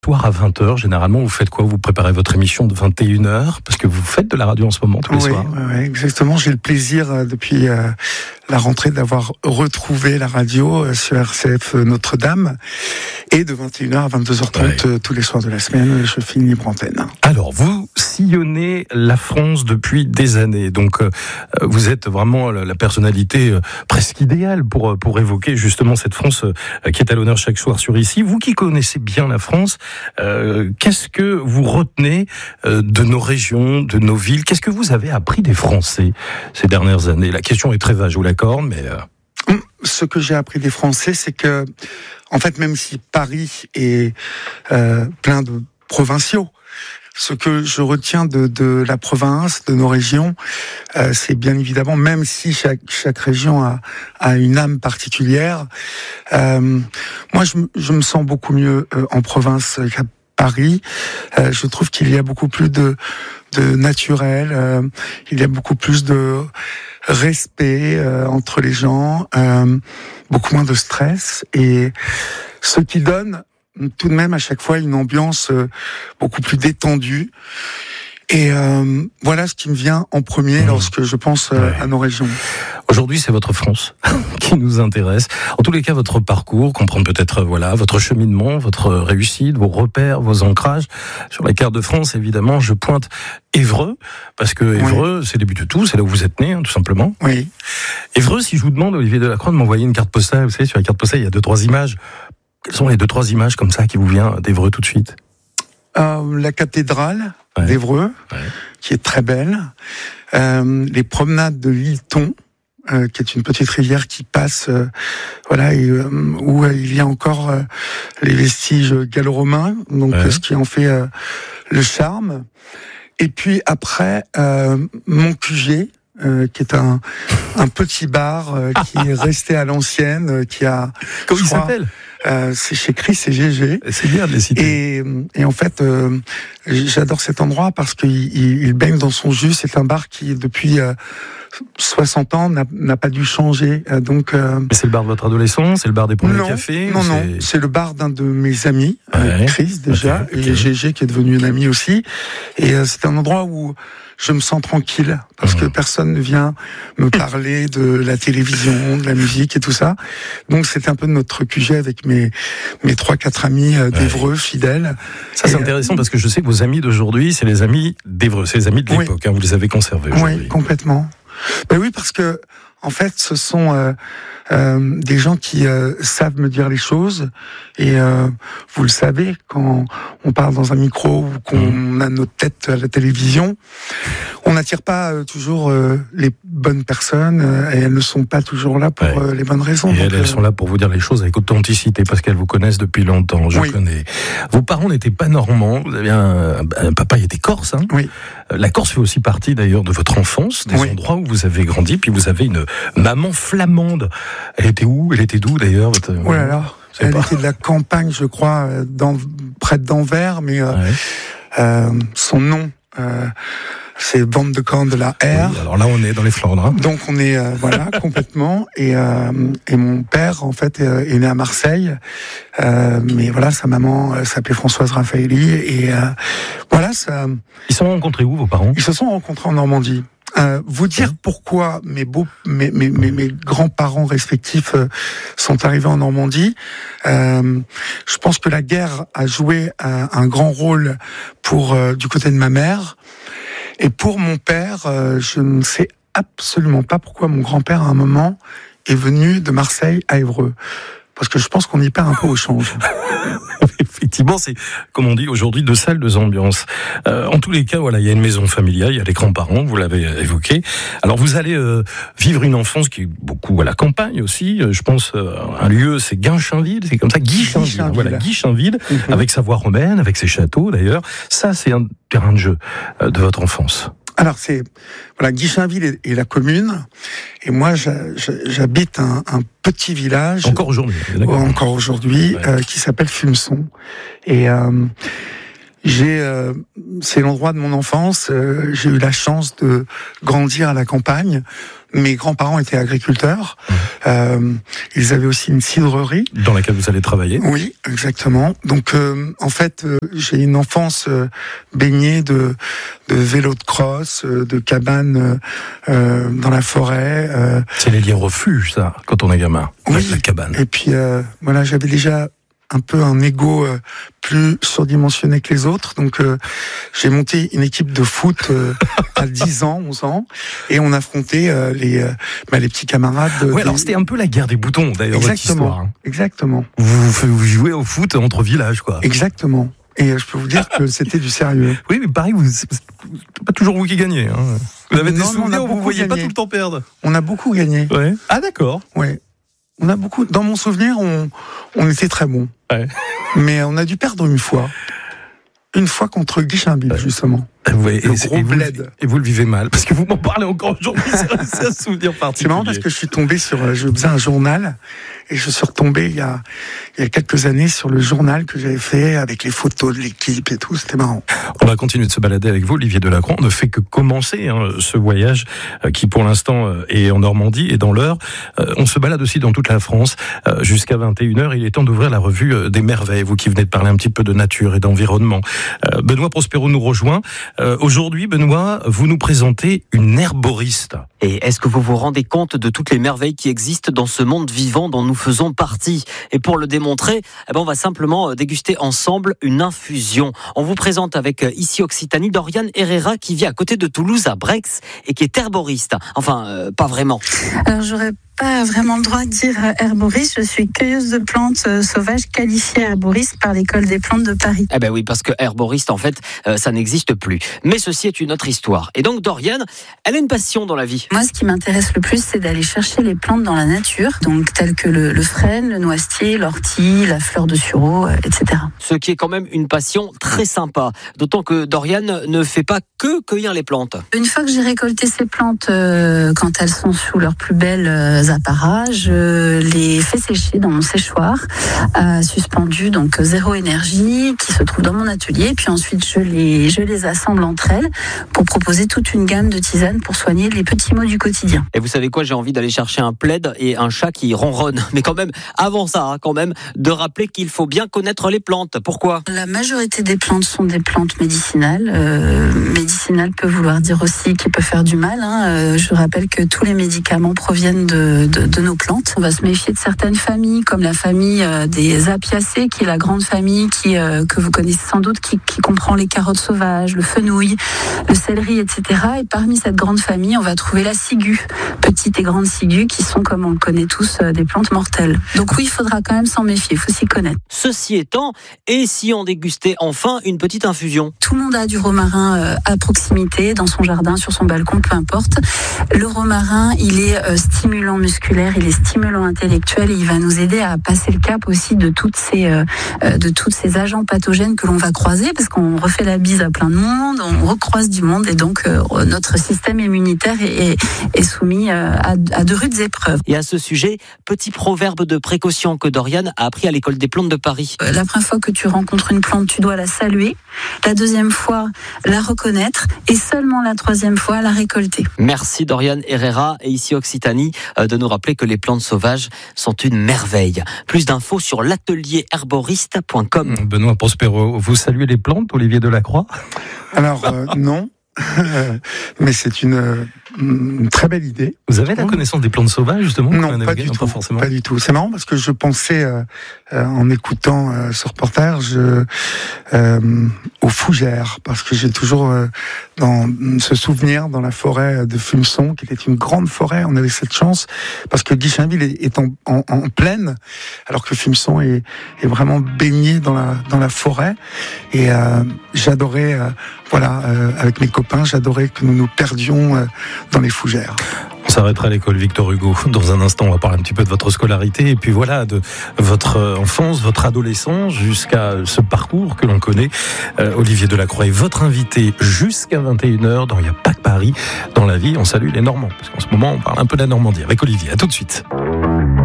Soir à 20h, généralement, vous faites quoi? Vous préparez votre émission de 21h, parce que vous faites de la radio en ce moment, tous les soirs. Oui, exactement. J'ai le plaisir, depuis la rentrée, d'avoir retrouvé la radio sur RCF Notre-Dame. Et de 21h à 22h30, tous les soirs de la semaine, je fais une libre antenne. Alors, vous sillonnez la France depuis des années. Donc, vous êtes vraiment la personnalité presque idéale pour évoquer justement cette France qui est à l'honneur chaque soir sur ici. Vous qui connaissez bien la France, qu'est-ce que vous retenez de nos régions, de nos villes? Qu'est-ce que vous avez appris des Français ces dernières années? La question est très vague, je vous l'accorde, mais... Ce que j'ai appris des Français, c'est que, en fait, même si Paris est plein de provinciaux, ce que je retiens de la province, de nos régions, c'est bien évidemment, même si chaque région a une âme particulière, moi je me sens beaucoup mieux en province qu'à Paris. Je trouve qu'il y a beaucoup plus de naturel, il y a beaucoup plus de respect entre les gens, beaucoup moins de stress, et ce qui donne tout de même à chaque fois une ambiance beaucoup plus détendue. Et voilà ce qui me vient en premier lorsque je pense à nos régions. Aujourd'hui, c'est votre France qui nous intéresse. En tous les cas, votre parcours, comprendre peut-être votre cheminement, votre réussite, vos repères, vos ancrages. Sur la carte de France, évidemment, je pointe Évreux, parce que Évreux, c'est le début de tout, c'est là où vous êtes né, tout simplement. Oui. Évreux, si je vous demande, Olivier Delacroix, de m'envoyer une carte postale, vous savez, sur la carte postale, il y a 2-3 images. Quelles sont les 2-3 images comme ça qui vous viennent d'Évreux tout de suite? La cathédrale d'Évreux, qui est très belle. Les promenades de l'Ilton, qui est une petite rivière qui passe, où il y a encore les vestiges gallo-romains, donc ce qui en fait le charme. Et puis après, mon QG, qui est un petit bar qui est resté à l'ancienne, qui a... Comment il s'appelle? C'est chez Chris et GG. C'est bien de les citer. Et en fait, j'adore cet endroit parce qu'il baigne dans son jus. C'est un bar qui, depuis 60 ans, n'a pas dû changer. Donc, mais c'est le bar de votre adolescence? C'est le bar des premiers cafés? Non, c'est le bar d'un de mes amis, Chris déjà, okay. Et GG qui est devenu un ami aussi. Et c'est un endroit où je me sens tranquille, parce que personne ne vient me parler de la télévision, de la musique et tout ça. Donc c'était un peu notre QG avec mes 3-4 amis d'Évreux, fidèles. Ça c'est intéressant, parce que je sais que vos amis d'aujourd'hui, c'est les amis d'Évreux, c'est les amis de l'époque, vous les avez conservés aujourd'hui. Oui, complètement. Ben oui, parce que en fait, ce sont des gens qui savent me dire les choses, et vous le savez, quand on parle dans un micro ou qu'on a notre tête à la télévision, on n'attire pas toujours les bonnes personnes, et elles ne sont pas toujours là pour les bonnes raisons. Et elles sont là pour vous dire les choses avec authenticité, parce qu'elles vous connaissent depuis longtemps, je connais. Vos parents n'étaient pas normands, vous avez un papa qui était corse, hein. Oui. La Corse fait aussi partie d'ailleurs de votre enfance, des endroits où vous avez grandi, puis vous avez une maman flamande. Elle était où? Elle était d'où d'ailleurs? Oh là là, elle était de la campagne, je crois, près d'Anvers, mais son nom, c'est Van de Camp de la R. Oui, alors là, on est dans les Flandres. Hein. Donc on est complètement. Et mon père, en fait, est né à Marseille. Mais voilà, sa maman s'appelait Françoise Raffaelli. Et voilà, ça. Ils se sont rencontrés où, vos parents? Ils se sont rencontrés en Normandie. Vous dire pourquoi mes grands-parents respectifs sont arrivés en Normandie. Je pense que la guerre a joué un grand rôle du côté de ma mère. Et pour mon père, je ne sais absolument pas pourquoi mon grand-père, à un moment, est venu de Marseille à Évreux. Parce que je pense qu'on y perd un peu au change. Effectivement, c'est, comme on dit aujourd'hui, 2 salles, 2 ambiances. En tous les cas, il y a une maison familiale, il y a les grands-parents, vous l'avez évoqué. Alors, vous allez vivre une enfance qui est beaucoup à la campagne aussi. Je pense, un lieu, c'est Guinchinville, c'est comme ça, Guinchinville. Voilà, Guinchinville, avec sa voie romaine, avec ses châteaux d'ailleurs. Ça, c'est un terrain de jeu de votre enfance. Alors Guinchinville est la commune, et moi j'habite un petit village. Encore aujourd'hui. Encore aujourd'hui, qui s'appelle Fumeçon. Et C'est l'endroit de mon enfance. J'ai eu la chance de grandir à la campagne. Mes grands-parents étaient agriculteurs. Ils avaient aussi une cidrerie. Dans laquelle vous allez travailler. Oui, exactement. Donc, en fait, j'ai une enfance baignée de vélos de cross, de cabanes dans la forêt. C'est les liens refuges, ça, quand on est gamin. Oui. La cabane. Et puis, voilà, j'avais déjà un peu un ego plus surdimensionné que les autres. Donc, j'ai monté une équipe de foot à 10 ans, 11 ans, et on affrontait les petits camarades. Alors c'était un peu la guerre des boutons, d'ailleurs, votre histoire. Exactement. Vous jouez au foot entre villages, quoi. Exactement. Et je peux vous dire que c'était du sérieux. Oui, mais pareil, c'est pas toujours vous qui gagnez. Hein. Vous avez des souvenirs où vous ne voyez pas tout le temps perdre. On a beaucoup gagné. Ouais. Ah, d'accord. Ouais. On a beaucoup. Dans mon souvenir, on était très bons. Ouais. Mais on a dû perdre une fois. Une fois contre Guichainville, justement. Ouais, le gros bled. Et vous le vivez mal, parce que vous m'en parlez encore aujourd'hui, c'est un souvenir particulier. C'est marrant parce que je suis tombé je faisais un journal, et je suis retombé il y a quelques années sur le journal que j'avais fait avec les photos de l'équipe et tout, c'était marrant. On va continuer de se balader avec vous, Olivier Delacroix. On ne fait que commencer ce voyage qui pour l'instant est en Normandie et dans l'Eure. On se balade aussi dans toute la France jusqu'à 21h. Il est temps d'ouvrir la revue des merveilles, vous qui venez de parler un petit peu de nature et d'environnement. Benoît Prospero nous rejoint. Aujourd'hui, Benoît, vous nous présentez une herboriste. Et est-ce que vous vous rendez compte de toutes les merveilles qui existent dans ce monde vivant dont nous faisons partie? Et pour le démontrer, on va simplement déguster ensemble une infusion. On vous présente avec ici Occitanie Doriane Herrera qui vit à côté de Toulouse à Brex et qui est herboriste. Enfin, pas vraiment. Alors j'aurais pas vraiment le droit de dire herboriste, je suis cueilleuse de plantes sauvages qualifiée herboriste par l'école des plantes de Paris. Eh ben oui, parce que herboriste en fait, ça n'existe plus. Mais ceci est une autre histoire. Et donc Doriane, elle a une passion dans la vie. Moi, ce qui m'intéresse le plus, c'est d'aller chercher les plantes dans la nature, donc telles que le frêne, le noisetier, l'ortie, la fleur de sureau, etc. Ce qui est quand même une passion très sympa, d'autant que Doriane ne fait pas que cueillir les plantes. Une fois que j'ai récolté ces plantes, quand elles sont sous leurs plus belles apparats, je les fais sécher dans mon séchoir, suspendu, donc zéro énergie, qui se trouve dans mon atelier. Puis ensuite, je les assemble entre elles pour proposer toute une gamme de tisanes pour soigner les petits maux du quotidien. Et vous savez quoi, j'ai envie d'aller chercher un plaid et un chat qui ronronne. Mais quand même, avant ça, quand même, de rappeler qu'il faut bien connaître les plantes. Pourquoi ? La majorité des plantes sont des plantes médicinales. Médicinal peut vouloir dire aussi qu'il peut faire du mal. Je rappelle que tous les médicaments proviennent de nos plantes. On va se méfier de certaines familles, comme la famille des apiacées, qui est la grande famille que vous connaissez sans doute, qui comprend les carottes sauvages, le fenouil, le céleri, etc. Et parmi cette grande famille, on va trouver la ciguë, petite et grande ciguë, qui sont, comme on le connaît tous, des plantes mortelles. Donc oui, il faudra quand même s'en méfier, il faut s'y connaître. Ceci étant, et si on dégustait enfin une petite infusion ? Tout le monde a du romarin à proximité, dans son jardin, sur son balcon, peu importe. Le romarin, il est stimulant musculaire, il est stimulant intellectuel et il va nous aider à passer le cap aussi de toutes ces agents pathogènes que l'on va croiser, parce qu'on refait la bise à plein de monde, on recroise du monde et donc notre système immunitaire est soumis à de rudes épreuves. Et à ce sujet, petit proverbe de précaution que Doriane a appris à l'école des plantes de Paris. La première fois que tu rencontres une plante, tu dois la saluer. La deuxième fois, la reconnaître. Et seulement la troisième fois, la récolter. Merci Doriane Herrera et ici Occitanie de nous rappeler que les plantes sauvages sont une merveille. Plus d'infos sur l'atelierherboriste.com. Benoît Prospero, vous saluez les plantes, Olivier Delacroix ? Alors, non. Mais c'est une très belle idée. Vous avez la connaissance des plantes sauvages, justement ? Non, pas du tout. Pas du tout. C'est marrant parce que je pensais, en écoutant ce reportage, aux fougères, parce que j'ai toujours dans ce souvenir dans la forêt de Fumeçon, qui était une grande forêt. On avait cette chance parce que Guichainville est en plaine, alors que Fumeçon est vraiment baigné dans la forêt. Et j'adorais, avec mes copains, j'adorais que nous nous perdions dans les fougères. On s'arrêtera à l'école Victor Hugo. Dans un instant, on va parler un petit peu de votre scolarité et puis voilà, de votre enfance, votre adolescence, jusqu'à ce parcours que l'on connaît. Olivier Delacroix est votre invité jusqu'à 21h dans Il n'y a pas que Paris. Dans la vie, on salue les Normands, parce qu'en ce moment, on parle un peu de la Normandie avec Olivier. À tout de suite.